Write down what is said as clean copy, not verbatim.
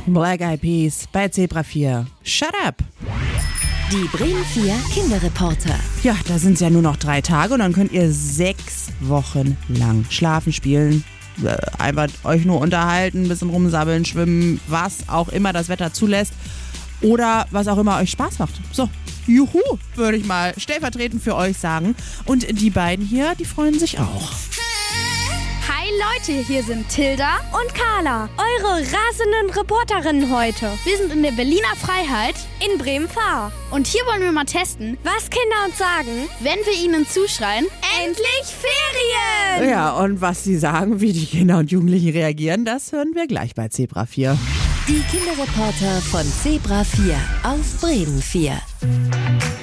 Black Eyed Peas bei Zebra 4. Shut up! Die Bremen 4 Kinderreporter. Ja, da sind es ja nur noch 3 Tage und dann könnt ihr 6 Wochen lang schlafen, spielen, einfach euch nur unterhalten, ein bisschen rumsabbeln, schwimmen, was auch immer das Wetter zulässt oder was auch immer euch Spaß macht. So, juhu, würde ich mal stellvertretend für euch sagen. Und die beiden hier, die freuen sich auch. Hi Leute, hier sind Tilda und Carla, eure rasenden Reporterinnen heute. Wir sind in der Berliner Freiheit in Bremen-Fahr. Und hier wollen wir mal testen, was Kinder uns sagen, wenn wir ihnen zuschreien: endlich Ferien! Ja, und was sie sagen, wie die Kinder und Jugendlichen reagieren, das hören wir gleich bei Zebra 4. Die Kinderreporter von Zebra 4 auf Bremen 4.